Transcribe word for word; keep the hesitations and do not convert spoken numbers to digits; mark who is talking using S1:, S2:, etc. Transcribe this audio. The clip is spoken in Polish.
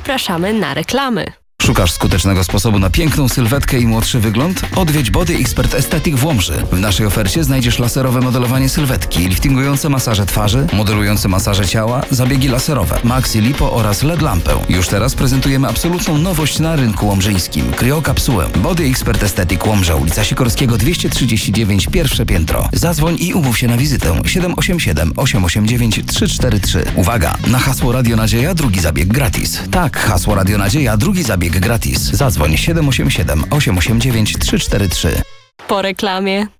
S1: zapraszamy na reklamy.
S2: Szukasz skutecznego sposobu na piękną sylwetkę i młodszy wygląd? Odwiedź Body Expert Aesthetic w Łomży. W naszej ofercie znajdziesz laserowe modelowanie sylwetki, liftingujące masaże twarzy, modelujące masaże ciała, zabiegi laserowe, maxi lipo oraz L E D lampę. Już teraz prezentujemy absolutną nowość na rynku łomżyńskim. Kryokapsułę. Body Expert Aesthetic Łomża, ulica Sikorskiego dwieście trzydzieści dziewięć, pierwsze piętro. Zadzwoń i umów się na wizytę siedem osiem siedem, osiem osiem dziewięć, trzy cztery trzy. Uwaga! Na hasło Radio Nadzieja drugi zabieg gratis. Tak, hasło Radio Nadzieja drugi zabieg gratis. Zadzwoń siedem osiem siedem, osiem osiem dziewięć, trzy cztery trzy.
S1: Po reklamie.